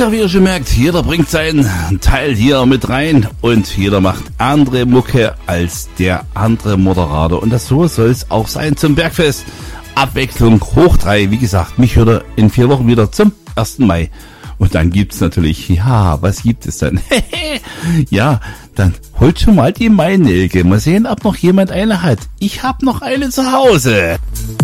Ja, wie ihr schon merkt, jeder bringt seinen Teil hier mit rein und jeder macht andere Mucke als der andere Moderator. Und das so soll es auch sein zum Bergfest. Abwechslung hoch 3. Wie gesagt, mich hört er in 4 Wochen wieder zum 1. Mai. Und dann gibt's natürlich, ja, was gibt es dann? Ja, dann holt schon mal die Mai-Nelke. Mal sehen, ob noch jemand eine hat. Ich hab noch eine zu Hause.